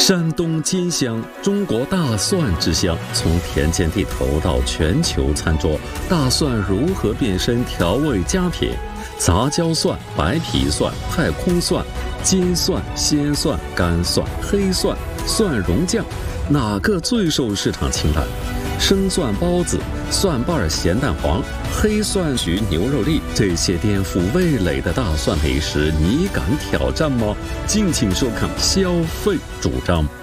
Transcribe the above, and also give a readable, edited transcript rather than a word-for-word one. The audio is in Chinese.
山东金乡，中国大蒜之乡。从田间地头到全球餐桌，大蒜如何变身调味佳品？杂交蒜、白皮蒜、太空蒜、金蒜、鲜蒜、干蒜、黑蒜、蒜蓉酱，哪个最受市场青睐？生蒜包子、蒜瓣咸蛋黄、黑蒜焗牛肉粒，这些颠覆味蕾的大蒜美食，你敢挑战吗？敬请收看《消费主张》。